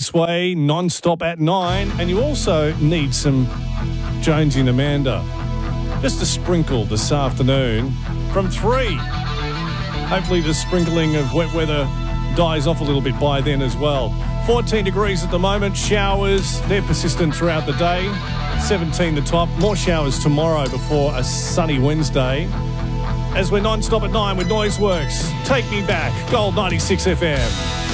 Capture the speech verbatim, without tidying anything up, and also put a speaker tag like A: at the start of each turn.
A: Raceway non-stop at nine, and you also need some Jonesy and Amanda. Just a sprinkle this afternoon from three. Hopefully the sprinkling of wet weather dies off a little bit by then as well. fourteen degrees at the moment, showers, they're persistent throughout the day. seventeen the top, more showers tomorrow before a sunny Wednesday. As we're non-stop at nine with Noiseworks. Take me back, Gold ninety-six F M.